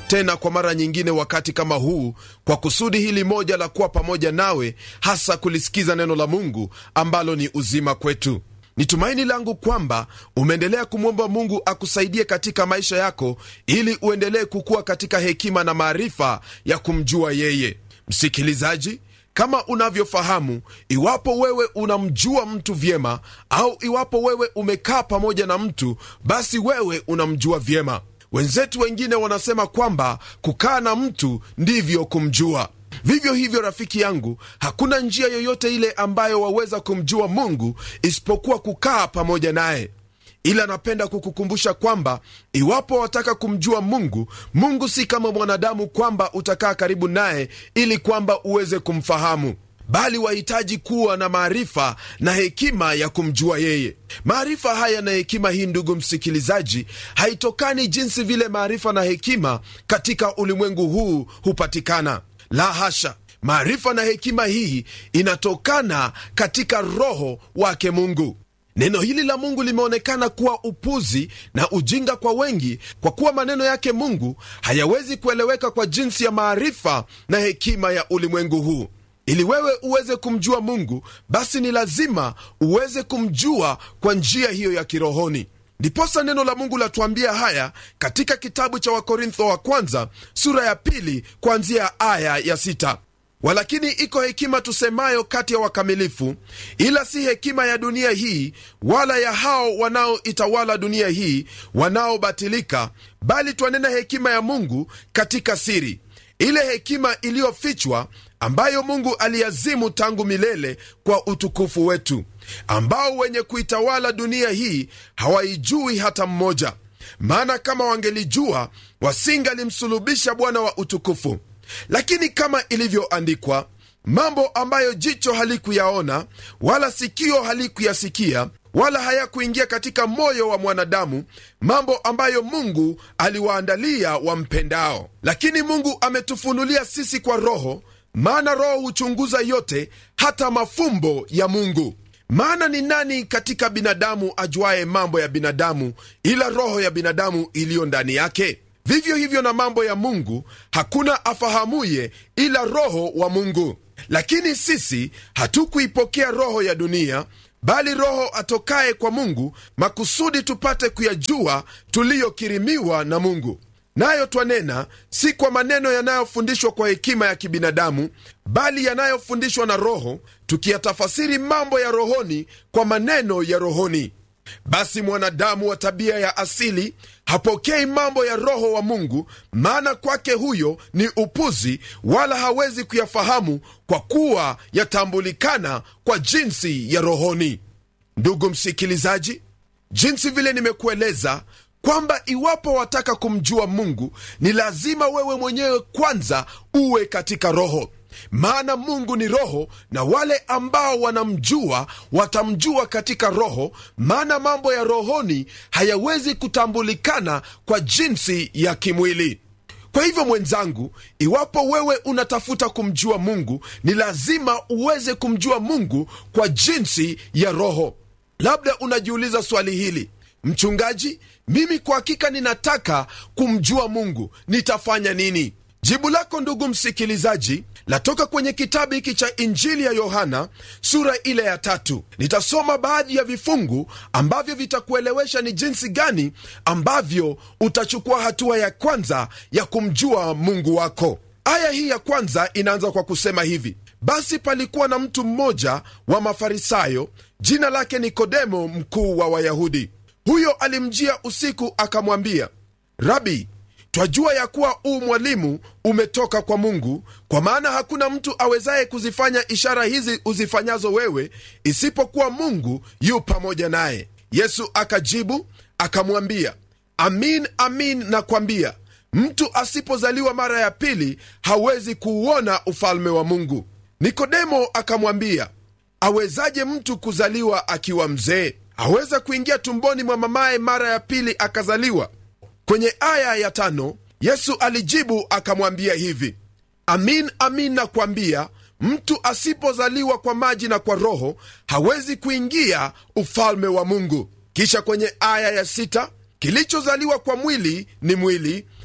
tena kwa mara nyingine wakati kama huu, kwa kusudi hili moja la kuwa pamoja nawe, hasa kulisikiza neno la Mungu ambalo ni uzima kwetu. Ni tumaini langu kwamba umeendelea kumwomba Mungu akusaidie katika maisha yako, ili uendelee kukua katika hekima na maarifa ya kumjua yeye. Msikilizaji, kama unavyofahamu, iwapo wewe unamjua mtu vyema, au iwapo wewe umekaa pamoja na mtu, basi wewe unamjua vyema. Wenzetu wengine wanasema kwamba kukaa na mtu ndivyo kumjua. Vivyo hivyo, rafiki yangu, hakuna njia yoyote ile ambayo waweza kumjua Mungu isipokuwa kukaa pamoja naye. Ila napenda kukukumbusha kwamba iwapo wataka kumjua Mungu, Mungu si kama mwanadamu kwamba utakaa karibu naye ili kwamba uweze kumfahamu, bali wahitaji kuwa na maarifa na hekima ya kumjua yeye. Maarifa haya na hekima hii, ndugu msikilizaji, haitokani jinsi vile maarifa na hekima katika ulimwengu huu hupatikana. La hasha, maarifa na hekima hii inatokana katika Roho wake Mungu. Neno hili la Mungu limeonekana kuwa upuzi na ujinga kwa wengi, kwa kuwa maneno yake Mungu hayawezi kueleweka kwa jinsi ya maarifa na hekima ya ulimwengu huu. Ili wewe uweze kumjua Mungu, basi ni lazima uweze kumjua kwa njia hiyo ya kirohoni. Ndiposa neno la Mungu latuambia haya katika kitabu cha Wakorintho wa kwanza sura ya 2 kuanzia aya ya 6. Walakini iko hekima tusemayo kati ya wakamilifu, ila si hekima ya dunia hii, wala ya hao wanaoitawala dunia hii wanaobatilika, bali twanena hekima ya Mungu katika siri, ile hekima iliyofichwa, ambayo Mungu aliazimu tangu milele kwa utukufu wetu, ambao wenye kuitawala dunia hii hawaijui hata mmoja. Maana kama wangelijua, wasingalimsulubisha Bwana wa utukufu. Lakini kama ilivyoandikwa, mambo ambayo jicho halikuyaona, wala sikio halikuyasikia, wala hayakuingia katika moyo wa mwanadamu, mambo ambayo Mungu aliwaandalia wampendao. Lakini Mungu ametufunulia sisi kwa Roho, maana Roho huchunguza yote, hata mafumbo ya Mungu. Maana ni nani katika binadamu ajuaye mambo ya binadamu ila roho ya binadamu iliyo ndani yake? Vivyo hivyo na mambo ya Mungu hakuna afahamuye ila Roho wa Mungu. Lakini sisi hatukuipokea roho ya dunia, bali Roho atokaye kwa Mungu, makusudi tupate kuyajua tuliyokirimiwa na Mungu. Nayo twanena si kwa maneno yanayofundishwa kwa hekima ya kibinadamu, bali yanayofundishwa na Roho, tukiyatafasiri mambo ya rohoni kwa maneno ya rohoni. Basi mwanadamu wa tabia ya asili hapokei mambo ya Roho wa Mungu, maana kwake huyo ni upuzi, wala hawezi kuyafahamu, kwa kuwa yatambulikana kwa jinsi ya rohoni. Ndugu msikilizaji, jinsi vile nimekueleza kwamba iwapo wataka kumjua Mungu, ni lazima wewe mwenyewe kwanza uwe katika Roho. Maana Mungu ni Roho, na wale ambao wanamjua watamjua katika Roho, maana mambo ya rohoni hayawezi kutambulikana kwa jinsi ya kimwili. Kwa hivyo mwenzangu, iwapo wewe unatafuta kumjua Mungu, ni lazima uweze kumjua Mungu kwa jinsi ya Roho. Labda unajiuliza swali hili: mchungaji, mimi kwa hakika ninataka kumjua Mungu, nitafanya nini? Jibu lako ndugu msikilizaji latoka kwenye kitabu hiki cha Injili ya Yohana sura ile ya 3. Nitasoma baadhi ya vifungu ambavyo vitakuelewesha ni jinsi gani ambavyo utachukua hatua ya kwanza ya kumjua Mungu wako. Aya hii ya kwanza inaanza kwa kusema hivi: basi palikuwa na mtu mmoja wa Mafarisayo, jina lake Nikodemo, mkuu wa Wayahudi. Huyo alimjia usiku akamwambia, Rabi, twajua ya kuwa mwalimu umetoka kwa Mungu, kwa maana hakuna mtu awezaye kuzifanya ishara hizi uzifanyazo wewe, isipokuwa Mungu yu pamoja naye. Yesu akajibu akamwambia, amin amin nakwambia, mtu asipozaliwa mara ya pili hawezi kuuona ufalme wa Mungu. Nikodemo akamwambia, awezaje mtu kuzaliwa akiwa mzee? Aweza kuingia tumboni mwa mamaye mara ya pili akazaliwa? Kwenye aya ya 5 Yesu alijibu akamwambia hivi, amin amin nakwambia, mtu asipozaliwa kwa maji na kwa Roho hawezi kuingia ufalme wa Mungu. Kisha kwenye aya ya 6, kilichozaliwa kwa mwili ni mwili,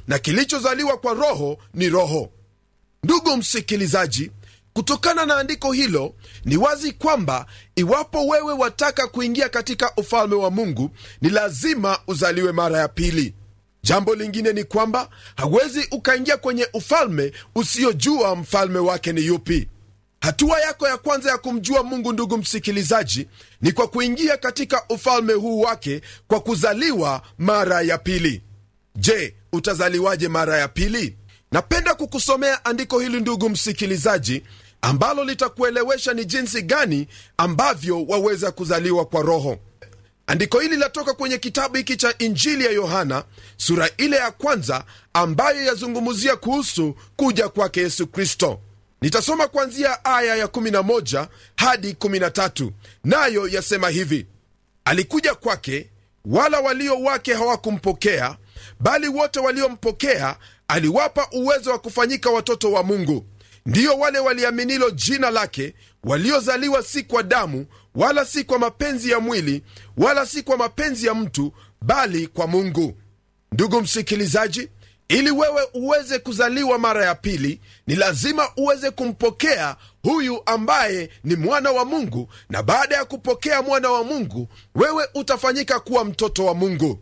na kilichozaliwa kwa roho ni roho. Ndugu msikilizaji, kutokana na andiko hilo ni wazi kwamba iwapo wewe wataka kuingia katika ufalme wa Mungu, ni lazima uzaliwe mara ya pili. Jambo lingine ni kwamba hawezi ukaingia kwenye ufalme usiojua mfalme wake ni yupi. Hatua yako ya kwanza ya kumjua Mungu, ndugu msikilizaji, ni kwa kuingia katika ufalme huu wake kwa kuzaliwa mara ya pili. Je, utazaliwaje mara ya pili? Napenda kukusomea andiko hili ndugu msikilizaji, ambalo litakuelewesha ni jinsi gani ambavyo waweza kuzaliwa kwa roho. Andiko hili latoka kwenye kitabu hiki cha Injili ya Yohana sura ile ya kwanza, ambayo yazungumzia kuhusu kuja kwake Yesu Kristo. Nitasoma kuanzia aya ya 11 hadi 13, nayo yasema hivi: alikuja kwake, wala walio wake hawakumpokea, bali wote waliompokea aliwapa uwezo wa kufanyika watoto wa Mungu, ndiyo wale waliaminilo jina lake, waliozaliwa si kwa damu, wala si kwa mapenzi ya mwili, wala si kwa mapenzi ya mtu, bali kwa Mungu. Ndugu msikilizaji, ili wewe uweze kuzaliwa mara ya pili, ni lazima uweze kumpokea huyu ambaye ni mwana wa Mungu, na baada ya kupokea mwana wa Mungu, wewe utafanyika kuwa mtoto wa Mungu.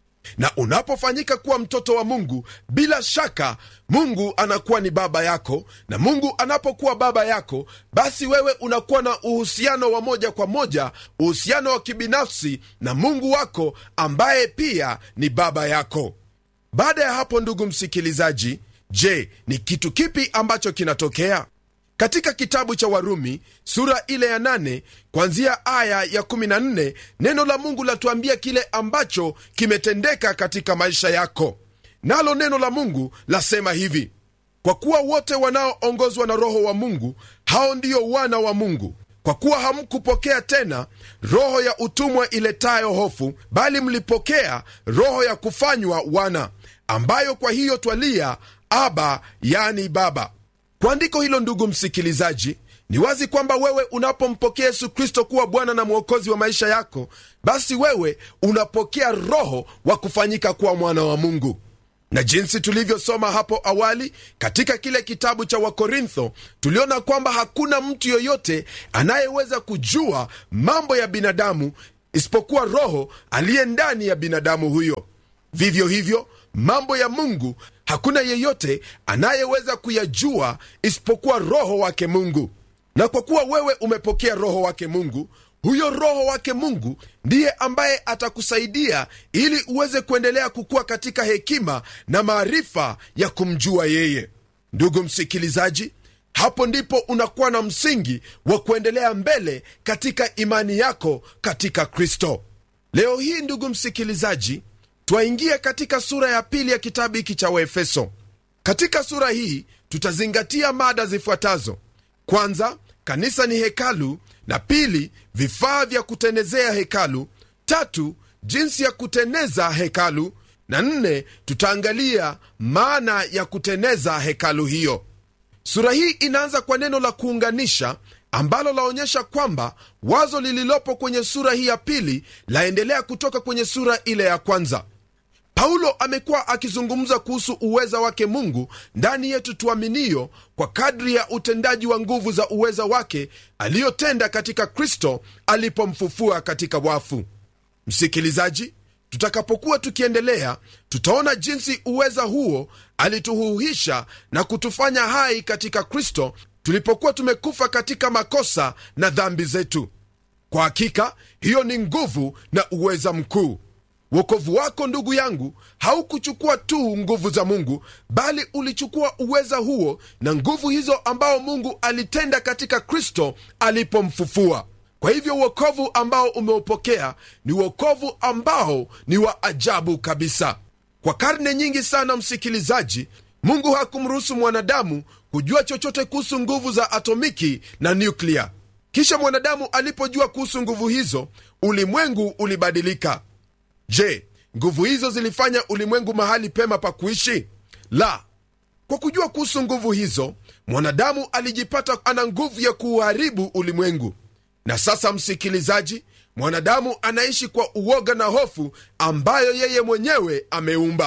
Na unapofanyika kuwa mtoto wa Mungu, bila shaka Mungu anakuwa ni baba yako, na Mungu anapokuwa baba yako, basi wewe unakuwa na uhusiano wa moja kwa moja, uhusiano wa kibinafsi na Mungu wako ambaye pia ni baba yako. Baada ya hapo, ndugu msikilizaji, je, ni kitu kipi ambacho kinatokea? Katika kitabu cha Warumi sura ile ya 8 kuanzia aya ya 14, neno la Mungu latuambia kile ambacho kimetendeka katika maisha yako. Nalo neno la Mungu lasema hivi: kwa kuwa wote wanaoongozwa na Roho wa Mungu, hao ndio wana wa Mungu. Kwa kuwa hamkupokea tena roho ya utumwa iletayo hofu, bali mlipokea roho ya kufanywa wana, ambayo kwa hiyo twalia Aba, yani Baba. Kwa andiko hilo, ndugu msikilizaji, ni wazi kwamba wewe unapompokea Yesu Kristo kuwa Bwana na Mwokozi wa maisha yako, basi wewe unapokea roho wa kufanyika kuwa mwana wa Mungu. Na jinsi tulivyosoma hapo awali katika kile kitabu cha Wakorintho, tuliona kwamba hakuna mtu yoyote anayeweza kujua mambo ya binadamu isipokuwa roho aliye ndani ya binadamu huyo. Vivyo hivyo, mambo ya Mungu hakuna yeyote anayeweza kuyajua isipokuwa roho wake Mungu. Na kwa kuwa wewe umepokea roho wake Mungu, huyo roho wake Mungu ndiye ambaye atakusaidia ili uweze kuendelea kukua katika hekima na maarifa ya kumjua yeye. Ndugu msikilizaji, hapo ndipo unakuwa na msingi wa kuendelea mbele katika imani yako katika Kristo. Leo hii, ndugu msikilizaji, twaingia katika sura ya pili ya kitabu hiki cha Waefeso. Katika sura hii tutazingatia mada zifuatazo: kwanza, kanisa ni hekalu; na pili, vifaa vya kutenezea hekalu; tatu, jinsi ya kuteneza hekalu; na nne, tutaangalia maana ya kuteneza hekalu hiyo. Sura hii inaanza kwa neno la kuunganisha, ambalo laonyesha kwamba wazo lililopo kwenye sura hii ya pili laendelea kutoka kwenye sura ile ya kwanza. Paulo amekuwa akizungumza kuhusu uweza wake Mungu ndani yetu tuaminio, kwa kadri ya utendaji wa nguvu za uweza wake aliyotenda katika Kristo alipomfufua katika wafu. Msikilizaji, tutakapokuwa tukiendelea, tutaona jinsi uweza huo alituhuhisha na kutufanya hai katika Kristo tulipokuwa tumekufa katika makosa na dhambi zetu. Kwa hakika hiyo ni nguvu na uweza mkuu. Wokovu wako, ndugu yangu, haukuchukua tu nguvu za Mungu, bali ulichukua uweza huo na nguvu hizo ambao Mungu alitenda katika Kristo alipomfufua. Kwa hivyo wokovu ambao umeupokea ni wokovu ambao ni wa ajabu kabisa. Kwa karne nyingi sana, msikilizaji, Mungu hakumruhusu mwanadamu kujua chochote kuhusu nguvu za atomiki na nyuklia. Kisha mwanadamu alipojua kuhusu nguvu hizo, ulimwengu ulibadilika. Je, nguvu hizo zilifanya ulimwengu mahali pema pa kuishi? La. Kwa kujua kuhusu nguvu hizo, mwanadamu alijipata ana nguvu ya kuharibu ulimwengu. Na sasa, msikilizaji, mwanadamu anaishi kwa uoga na hofu ambayo yeye mwenyewe ameumba.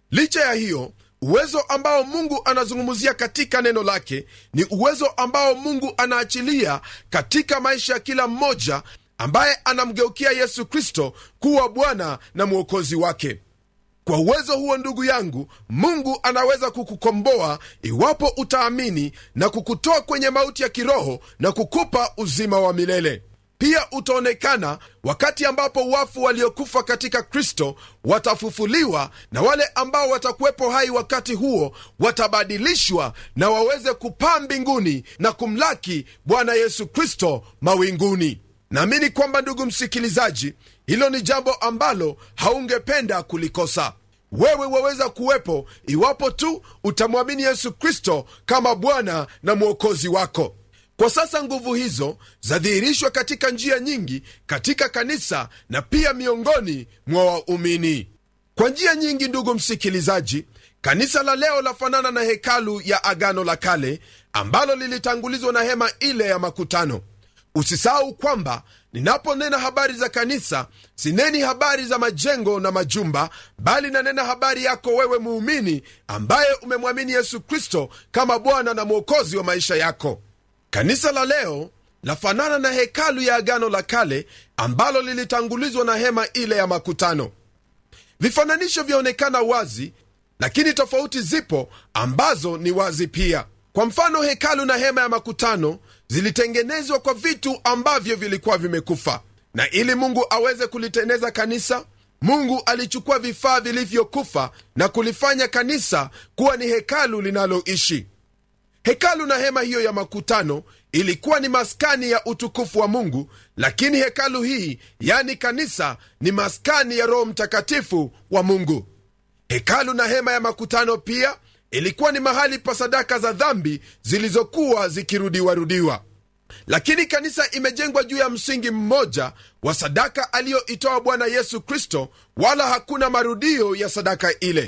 Licha ya hiyo, uwezo ambao Mungu anazungumzia katika neno lake ni uwezo ambao Mungu anaachilia katika maisha ya kila mmoja ambaye anamgeukia Yesu Kristo kuwa Bwana na Mwokozi wake. Kwa uwezo huo, ndugu yangu, Mungu anaweza kukukomboa iwapo utaamini, na kukutoa kwenye mauti ya kiroho na kukupa uzima wa milele. Pia utaonekana wakati ambapo wafu waliokufa katika Kristo watafufuliwa, na wale ambao watakuwepo hai wakati huo watabadilishwa na waweze kupaa mbinguni na kumlaki Bwana Yesu Kristo mawinguni. Naamini kwamba, ndugu msikilizaji, hilo ni jambo ambalo haungependa kulikosa. Wewe waweza kuwepo iwapo tu utamwamini Yesu Kristo kama Bwana na Mwokozi wako. Kwa sasa nguvu hizo zadhihirishwa katika njia nyingi katika kanisa na pia miongoni mwa waumini. Kwa njia nyingi, ndugu msikilizaji, kanisa la leo lafanana na hekalu ya Agano la Kale ambalo lilitangulizwa na hema ile ya makutano. Usisahau kwamba ninaponena habari za kanisa, sineni habari za majengo na majumba, bali nanena habari yako wewe muumini ambaye umemwamini Yesu Kristo kama Bwana na Mwokozi wa maisha yako. Kanisa la leo lafanana na hekalu ya Agano la Kale ambalo lilitangulizwa na hema ile ya makutano. Vifananisho vyaonekana wazi, lakini tofauti zipo ambazo ni wazi pia. Kwa mfano, hekalu na hema ya makutano zilitengenezwa kwa vitu ambavyo vilikuwa vimekufa, na ili Mungu aweze kulitengeneza kanisa, Mungu alichukua vifaa vilivyokufa na kulifanya kanisa kuwa ni hekalu linaloishi. Hekalu na hema hiyo ya makutano ilikuwa ni maskani ya utukufu wa Mungu, lakini hekalu hii, yani kanisa, ni maskani ya Roho Mtakatifu wa Mungu. Hekalu na hema ya makutano pia ilikuwa ni mahali pa sadaka za dhambi zilizokuwa zikirudiwarudiwa, lakini kanisa imejengwa juu ya msingi mmoja wa sadaka aliyoitoa Bwana Yesu Kristo, wala hakuna marudio ya sadaka ile.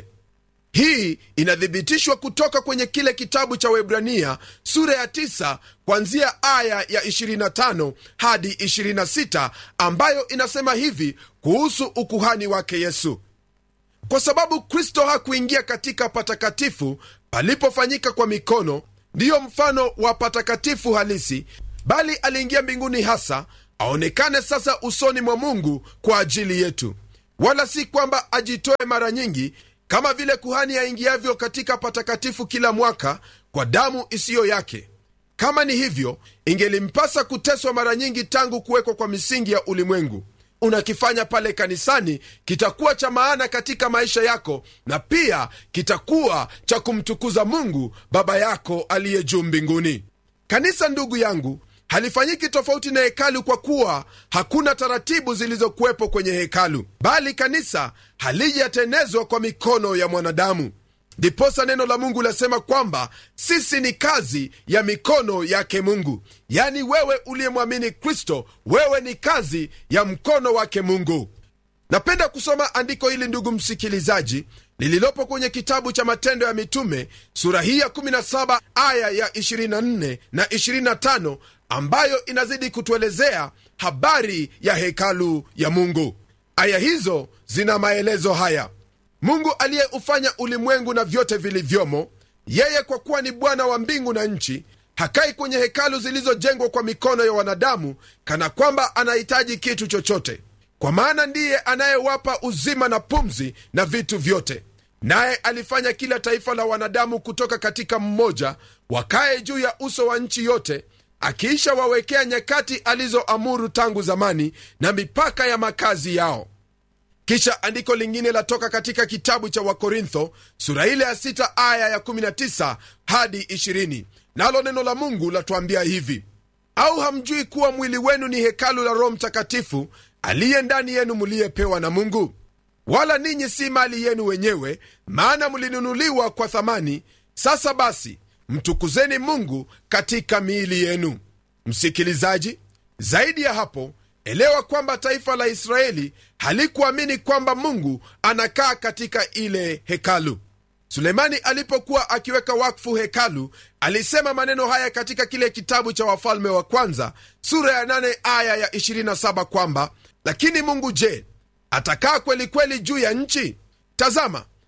Hii inathibitishwa kutoka kwenye kile kitabu cha Waebrania sura ya 9 kuanzia aya ya 25 hadi 26, ambayo inasema hivi kuhusu ukuhani wake Yesu: kwa sababu Kristo hakuingia katika patakatifu palipofanyika kwa mikono, ndiyo mfano wa patakatifu halisi, bali aliingia mbinguni hasa aonekane sasa usoni mwa Mungu kwa ajili yetu. Wala si kwamba ajitoe mara nyingi kama vile kuhani aingiavyo katika patakatifu kila mwaka kwa damu isiyo yake. Kama ni hivyo, ingelimpasa kuteswa mara nyingi tangu kuwekwa kwa misingi ya ulimwengu. Unakifanya pale kanisani kitakuwa cha maana katika maisha yako, na pia kitakuwa cha kumtukuza Mungu Baba yako aliye juu mbinguni. Kanisa, ndugu yangu, halifanyiki tofauti na hekalu, kwa kuwa hakuna taratibu zilizokuwepo kwenye hekalu, bali kanisa halijatenezwa kwa mikono ya mwanadamu. Ndiposa neno la Mungu lasema kwamba sisi ni kazi ya mikono yake Mungu. Yani wewe uliyemwamini Kristo, wewe ni kazi ya mkono wake Mungu. Napenda kusoma andiko hili, ndugu msikilizaji, lililopo kwenye kitabu cha Matendo ya Mitume sura hii ya 17 aya ya 24 na 25, ambayo inazidi kutuelezea habari ya hekalu ya Mungu. Aya hizo zina maelezo haya: Mungu aliyeufanya ulimwengu na vyote vilivyomo, yeye kwa kuwa ni Bwana wa mbingu na nchi, hakai kwenye hekalu zilizojengwa kwa mikono ya wanadamu, kana kwamba anahitaji kitu chochote, kwa maana ndiye anayewapa uzima na pumzi na vitu vyote. Naye alifanya kila taifa la wanadamu kutoka katika mmoja, wakae juu ya uso wa nchi yote, akiisha wawekea nyakati alizoamuru tangu zamani na mipaka ya makazi yao. Kisha andiko lingine latoka katika kitabu cha Wakorintho sura ile ya 6 aya ya 19 hadi 20, nalo neno la Mungu latuambia hivi: au hamjui kuwa mwili wenu ni hekalu la Roho Mtakatifu aliye ndani yenu, mliyepewa na Mungu? Wala ninyi si mali yenu wenyewe, maana mlinunuliwa kwa thamani. Sasa basi, mtukuzeni Mungu katika miili yenu. Msikilizaji, zaidi ya hapo, elewa kwamba taifa la Israeli halikuamini kwamba Mungu anakaa katika ile hekalu. Sulemani alipokuwa akiweka wakfu hekalu, alisema maneno haya katika kile kitabu cha Wafalme wa Kwanza sura ya 8 aya ya 27 kwamba, lakini Mungu je, atakaa kweli kweli juu ya nchi? Tazama,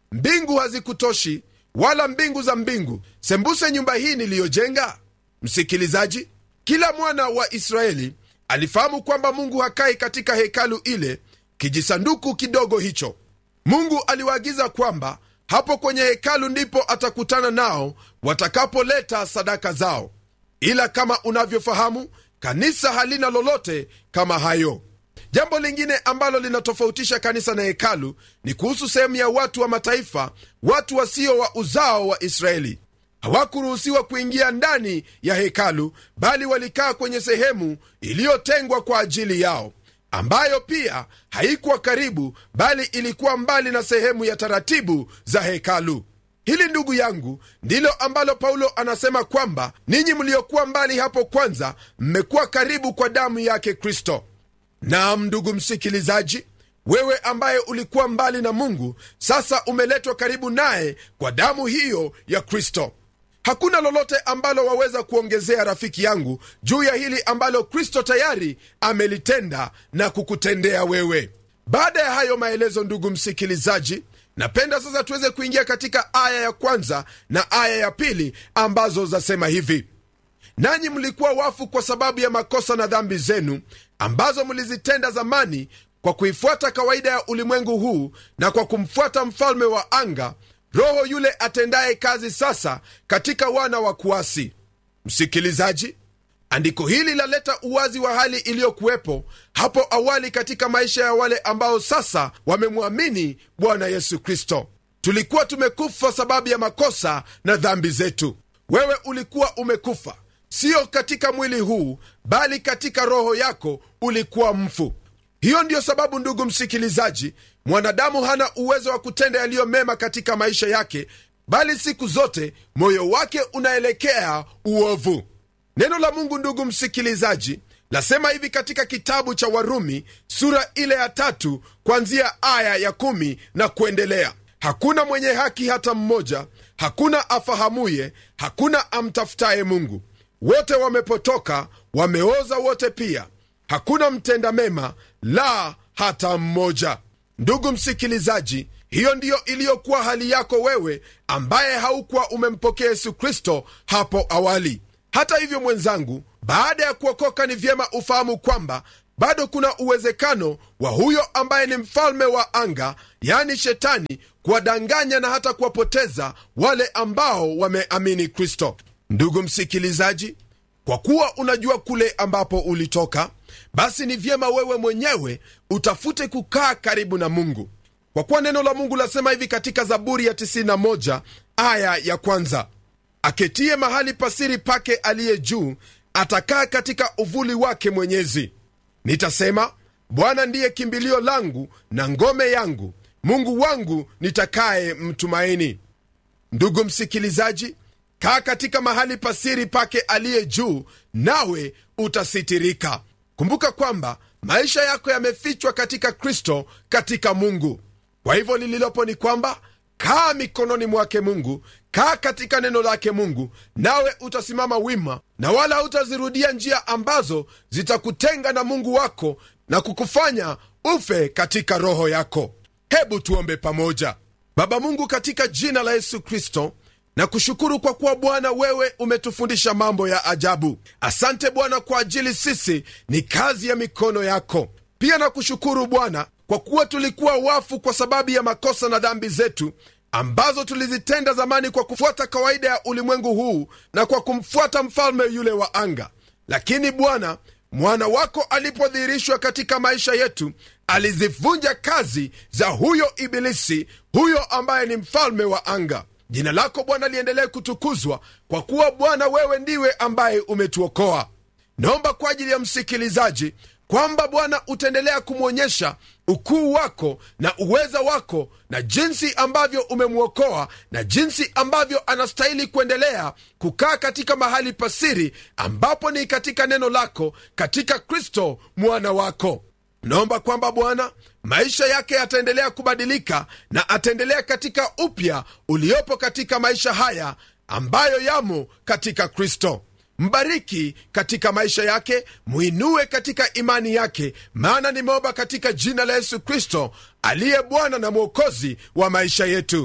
mbingu hazikutoshi, wala mbingu za mbingu sembuse nyumba hii niliyojenga? Msikilizaji, kila mwana wa Israeli alifahamu kwamba Mungu hakai katika hekalu ile, kijisanduku kidogo hicho. Mungu aliwaagiza kwamba hapo kwenye hekalu ndipo atakutana nao watakapoleta sadaka zao. Ila kama unavyofahamu, kanisa halina lolote kama hayo. Jambo lingine ambalo linatofautisha kanisa na hekalu ni kuhusu sehemu ya watu wa mataifa, watu wasio wa uzao wa Israeli. Hawakuruhusiwa kuingia ndani ya hekalu, bali walikaa kwenye sehemu iliyotengwa kwa ajili yao, ambayo pia haikuwa karibu, bali ilikuwa mbali na sehemu ya taratibu za hekalu. Hili, ndugu yangu, ndilo ambalo Paulo anasema kwamba ninyi mliokuwa mbali hapo kwanza mmekuwa karibu kwa damu yake Kristo. Naam, ndugu msikilizaji, wewe ambaye ulikuwa mbali na Mungu sasa umeletwa karibu naye kwa damu hiyo ya Kristo. Hakuna lolote ambalo waweza kuongezea, rafiki yangu, juu ya hili ambalo Kristo tayari amelitenda na kukutendea wewe. Baada ya hayo maelezo, ndugu msikilizaji, napenda sasa tuweze kuingia katika aya ya kwanza na aya ya pili ambazo zasema hivi: nanyi mlikuwa wafu kwa sababu ya makosa na dhambi zenu ambazo mlizitenda zamani, kwa kuifuata kawaida ya ulimwengu huu na kwa kumfuata mfalme wa anga, roho yule atendaye kazi sasa katika wana wa kuasi. Msikilizaji, andiko hili laleta uwazi wa hali iliyokuwepo hapo awali katika maisha ya wale ambao sasa wamemwamini Bwana Yesu Kristo. Tulikuwa tumekufa sababu ya makosa na dhambi zetu. Wewe ulikuwa umekufa, sio katika mwili huu, bali katika roho yako ulikuwa mfu. Hiyo ndiyo sababu, ndugu msikilizaji, mwanadamu hana uwezo wa kutenda yaliyo mema katika maisha yake, bali siku zote moyo wake unaelekea uovu. Neno la Mungu, ndugu msikilizaji, lasema hivi katika kitabu cha Warumi sura ile ya 3 kuanzia aya ya 10 na kuendelea: hakuna mwenye haki hata mmoja, hakuna afahamuye, hakuna amtafutaye Mungu. Wote wamepotoka, wameoza wote pia, hakuna mtenda mema, la hata mmoja. Ndugu msikilizaji, hiyo ndiyo iliyokuwa hali yako wewe ambaye haukuwa umempokea Yesu Kristo hapo awali. Hata hivyo, mwenzangu, baada ya kuokoka ni vyema ufahamu kwamba bado kuna uwezekano wa huyo ambaye ni mfalme wa anga, yani Shetani, kuwadanganya na hata kuwapoteza wale ambao wameamini Kristo. Ndugu msikilizaji, kwa kuwa unajua kule ambapo ulitoka, basi ni vyema wewe mwenyewe utafute kukaa karibu na Mungu. Kwa kuwa neno la Mungu lasema hivi katika Zaburi ya 91 aya ya 1: aketie mahali pasiri pake aliye juu, atakaa katika uvuli wake Mwenyezi. Nitasema, Bwana ndiye kimbilio langu na ngome yangu, Mungu wangu nitakaye mtumaini. Ndugu msikilizaji, kaa katika mahali pasiri pake aliye juu, nawe utasitirika. Kumbuka kwamba maisha yako yamefichwa katika Kristo, katika Mungu. Kwa hivyo lililopo ni kwamba kaa mikononi mwake Mungu, kaa katika neno lake Mungu, nawe utasimama wima, na wala hutazirudia njia ambazo zitakutenga na Mungu wako na kukufanya ufe katika roho yako. Hebu tuombe pamoja. Baba Mungu, katika jina la Yesu Kristo, na kushukuru kwa kuwa Bwana wewe umetufundisha mambo ya ajabu. Asante Bwana kwa ajili sisi ni kazi ya mikono yako. Pia na kushukuru Bwana kwa kuwa tulikuwa wafu kwa sababu ya makosa na dhambi zetu ambazo tulizitenda zamani, kwa kufuata kawaida ya ulimwengu huu na kwa kumfuata mfalme yule wa anga. Lakini Bwana, mwana wako alipodhihirishwa katika maisha yetu, alizivunja kazi za huyo ibilisi, huyo ambaye ni mfalme wa anga. Jina lako Bwana liendelee kutukuzwa, kwa kuwa Bwana wewe ndiwe ambaye umetuokoa. Naomba kwa ajili ya msikilizaji kwamba Bwana utaendelea kumwonyesha ukuu wako na uweza wako, na jinsi ambavyo umemwokoa, na jinsi ambavyo anastahili kuendelea kukaa katika mahali pasiri ambapo ni katika neno lako, katika Kristo mwana wako. Naomba kwamba Bwana maisha yake yataendelea kubadilika na ataendelea katika upya uliopo katika maisha haya ambayo yamo katika Kristo. Mbariki katika maisha yake, muinue katika imani yake, maana nimeomba katika jina la Yesu Kristo aliye Bwana na Mwokozi wa maisha yetu.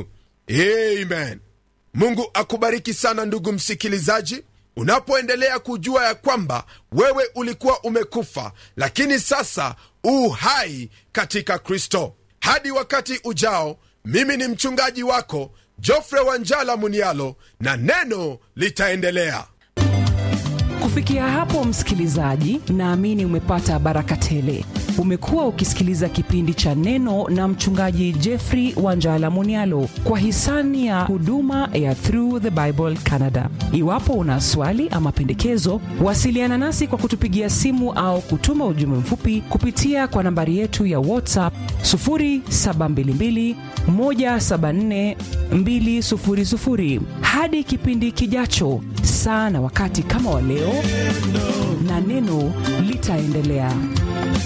Amen. Mungu akubariki sana ndugu msikilizaji, unapoendelea kujua ya kwamba wewe ulikuwa umekufa, lakini sasa hai katika Kristo. Hadi wakati ujao, mimi ni mchungaji wako Geoffrey Wanjala Munialo, na neno litaendelea. Kufikia hapo msikilizaji, naamini umepata baraka tele. Umekuwa ukisikiliza kipindi cha Neno na mchungaji Geoffrey Wanjala Munialo kwa hisani ya huduma ya Through the Bible Canada. Iwapo una swali ama pendekezo, wasiliana nasi kwa kutupigia simu au kutuma ujumbe mfupi kupitia kwa nambari yetu ya WhatsApp 0722 174 200. Hadi kipindi kijacho, saa na wakati kama wa leo, na neno litaendelea.